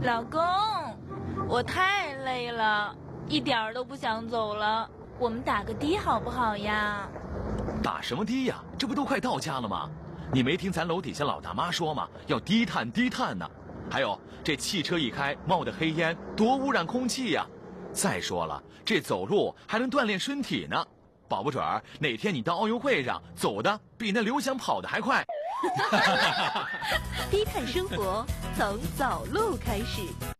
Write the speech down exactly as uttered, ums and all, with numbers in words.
老公，我太累了，一点儿都不想走了，我们打个的好不好呀？ 打什么的呀？这不都快到家了吗？你没听咱楼底下老大妈说吗？要低碳低碳呢。还有这汽车一开冒的黑烟多污染空气呀。再说了，这走路还能锻炼身体呢，保不准儿哪天你到奥运会上走的比那刘翔跑的还快。 低碳生活从走路开始。